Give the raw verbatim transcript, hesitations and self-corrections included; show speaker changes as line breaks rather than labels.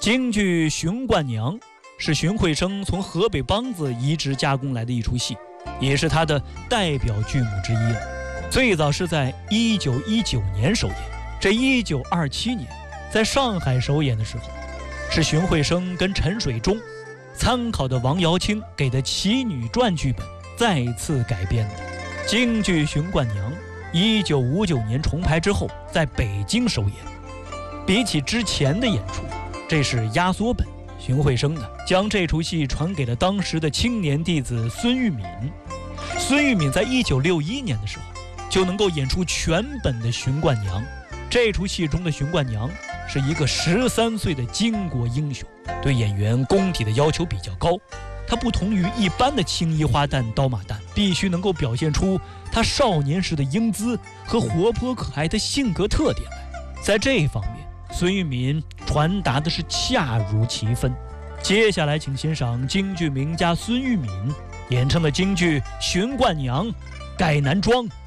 京剧《荀冠娘》是荀慧生从河北梆子移植加工来的一出戏，也是他的代表剧目之一了。最早是在一九一九年首演，这一九二七年在上海首演的时候，是荀慧生跟陈水忠参考的王瑶卿给的《奇女传》剧本再次改编的。京剧《荀冠娘》一九五九年重排之后，在北京首演。比起之前的演出，这是压缩本。荀慧生呢，将这出戏传给了当时的青年弟子孙玉敏。孙玉敏在一九六一年的时候就能够演出全本的《荀冠娘》。这出戏中的荀冠娘是一个十三岁的巾帼英雄，对演员功底的要求比较高。她不同于一般的青衣花旦、刀马旦，必须能够表现出她少年时的英姿和活泼可爱的性格特点来。在这一方面，孙玉敏传达的是恰如其分。接下来请欣赏京剧名家孙玉敏演唱的京剧《荀冠娘》，改男装